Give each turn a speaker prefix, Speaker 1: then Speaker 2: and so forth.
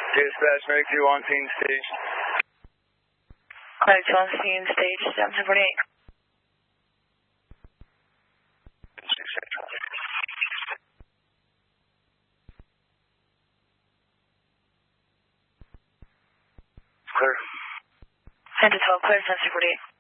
Speaker 1: Dispatch, Medic 2 on scene stage.
Speaker 2: Medic 2 on scene stage, 748.
Speaker 1: Clear.
Speaker 2: 10 to 12, clear, 748.